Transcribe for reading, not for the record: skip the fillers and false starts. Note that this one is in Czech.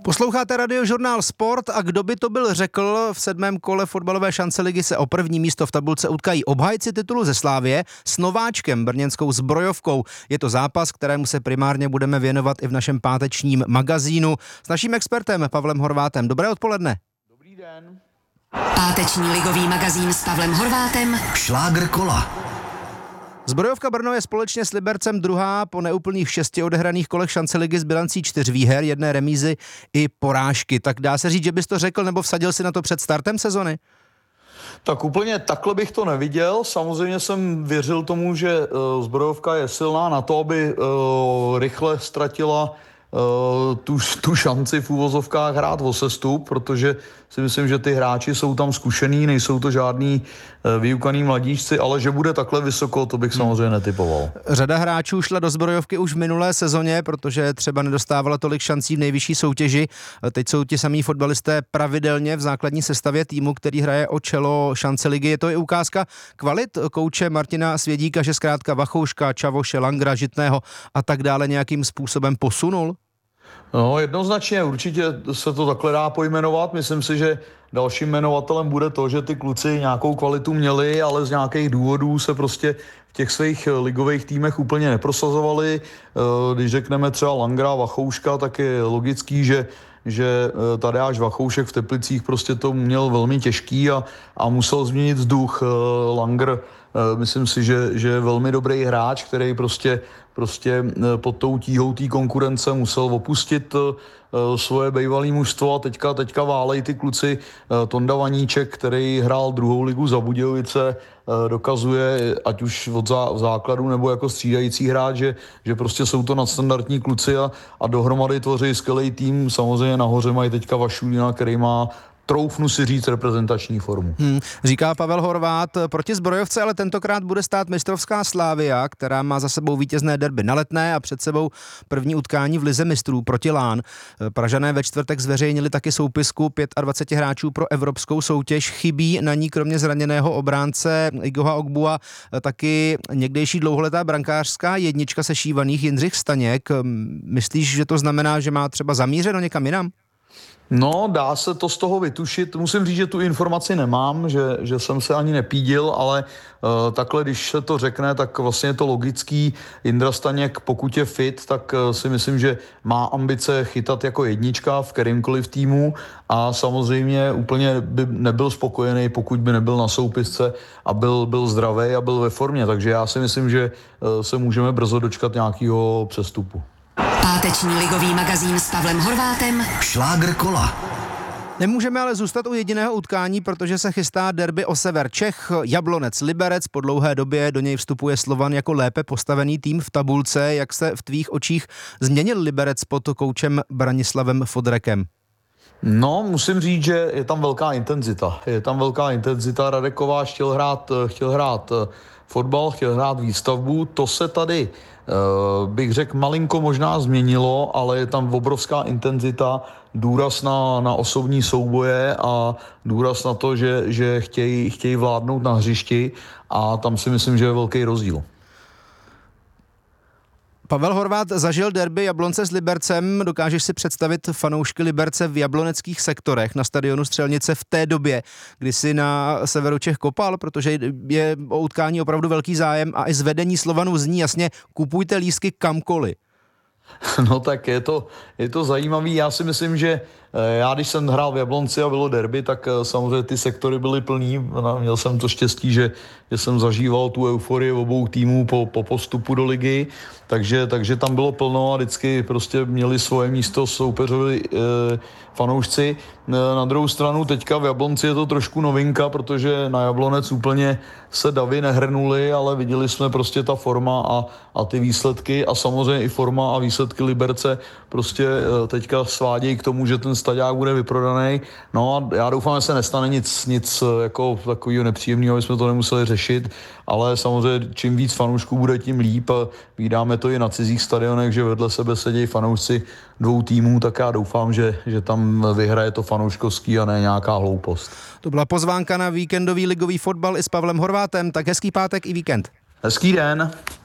Posloucháte Radiožurnál Sport a kdo by to byl řekl, v 7. kole fotbalové šance ligy se o první místo v tabulce utkají obhájci titulu ze Slavie s nováčkem brněnskou Zbrojovkou. Je to zápas, kterému se primárně budeme věnovat i v našem pátečním magazínu s naším expertem Pavlem Horvátem. Dobré odpoledne. Dobrý den. Páteční ligový magazín s Pavlem Horvátem. Šlágr kola. Zbrojovka Brno je společně s Libercem druhá po neúplných 6 odehraných kolech šance ligy s bilancí 4 výher, 1 remízy i porážky. Tak dá se říct, že bys to řekl nebo vsadil si na to před startem sezony? Tak úplně takhle bych to neviděl. Samozřejmě jsem věřil tomu, že Zbrojovka je silná na to, aby rychle ztratila tu šanci v úvozovkách hrát o sestup, protože si myslím, že ty hráči jsou tam zkušený, nejsou to žádný vyukaný mladíčci, ale že bude takhle vysoko, to bych samozřejmě netypoval. Řada hráčů šla do Zbrojovky už v minulé sezóně, protože třeba nedostávala tolik šancí v nejvyšší soutěži. Teď jsou ti samí fotbalisté pravidelně v základní sestavě týmu, který hraje o čelo šance ligy. Je to i ukázka kvalit kouče Martina Svědíka, že zkrátka Vachouška, Čavoše, Langra, Žitného a tak dále nějakým způsobem posunul? No, jednoznačně, určitě se to takhle dá pojmenovat. Myslím si, že dalším jmenovatelem bude to, že ty kluci nějakou kvalitu měli, ale z nějakých důvodů se prostě v těch svých ligových týmech úplně neprosazovali. Když řekneme třeba Langra, Vachouška, tak je logický, že Tadeáš Vachoušek v Teplicích prostě to měl velmi těžký a musel změnit vzduch. Langer, myslím si, že je velmi dobrý hráč, který prostě pod tou tíhou té konkurence musel opustit svoje bývalé mužstvo a teďka válejí ty kluci. Tonda Vaníček, který hrál druhou ligu za Budějovice, dokazuje, ať už od základu nebo jako střídající hráč, že prostě jsou to nadstandardní kluci a dohromady tvoří skvělý tým. Samozřejmě nahoře mají teďka Vašulina, který má, troufnu si říct, reprezentační formu. Říká Pavel Horvát. Proti Zbrojovce ale tentokrát bude stát mistrovská Slavia, která má za sebou vítězné derby na Letné a před sebou první utkání v lize mistrů proti Lán. Pražané ve čtvrtek zveřejnili taky soupisku 25 hráčů pro evropskou soutěž. Chybí na ní kromě zraněného obránce Igoha Ogbua taky někdejší dlouholetá brankářská jednička sešívaných Jindřich Staněk. Myslíš, že to znamená, že má třeba zamířeno někam jinam? No, dá se to z toho vytušit. Musím říct, že tu informaci nemám, že jsem se ani nepídil, ale takhle, když se to řekne, tak vlastně je to logický. Jindra Staněk, pokud je fit, tak si myslím, že má ambice chytat jako jednička v kterýmkoliv týmu a samozřejmě úplně by nebyl spokojený, pokud by nebyl na soupisce a byl zdravý a byl ve formě. Takže já si myslím, že se můžeme brzo dočkat nějakého přestupu. Páteční ligový magazín s Pavlem Horvátem. Šlágr kola. Nemůžeme ale zůstat u jediného utkání, protože se chystá derby o sever Čech. Jablonec Liberec, po dlouhé době do něj vstupuje Slovan jako lépe postavený tým v tabulce. Jak se v tvých očích změnil Liberec pod koučem Branislavem Fodrekem? No, musím říct, že je tam velká intenzita. Radek Kováč chtěl hrát fotbal, chtěl hrát výstavbu. To se tady, bych řekl, malinko možná změnilo, ale je tam obrovská intenzita, důraz na osobní souboje a důraz na to, že chtějí vládnout na hřišti a tam si myslím, že je velký rozdíl. Pavel Horvát zažil derby Jablonce s Libercem. Dokážeš si představit fanoušky Liberce v jabloneckých sektorech na stadionu Střelnice v té době, kdy si na severu Čech kopal, protože je o utkání opravdu velký zájem a i zvedení Slovanu zní jasně: kupujte lístky kamkoliv. No tak je to zajímavý. Já si myslím, že já když jsem hrál v Jablonci a bylo derby, tak samozřejmě ty sektory byly plný. Měl jsem to štěstí, že jsem zažíval tu euforii obou týmů po postupu do ligy, takže tam bylo plno a vždycky prostě měli svoje místo soupeřovi fanoušci. Na druhou stranu teďka v Jablonci je to trošku novinka, protože na Jablonec úplně se davy nehrnuly, ale viděli jsme prostě ta forma a ty výsledky a samozřejmě i forma a výsledky Liberce prostě teďka svádějí k tomu, že ten staďák bude vyprodaný. No a já doufám, že se nestane nic jako takového nepříjemného, aby jsme to nemuseli řešit, ale samozřejmě čím víc fanoušků bude, tím líp. Vídáme to i na cizích stadionech, že vedle sebe sedějí fanoušci dvou týmů, tak já doufám, že tam vyhraje to fanouškovský a ne nějaká hloupost. To byla pozvánka na víkendový ligový fotbal i s Pavlem Horvátem, tak hezký pátek i víkend. Hezký den.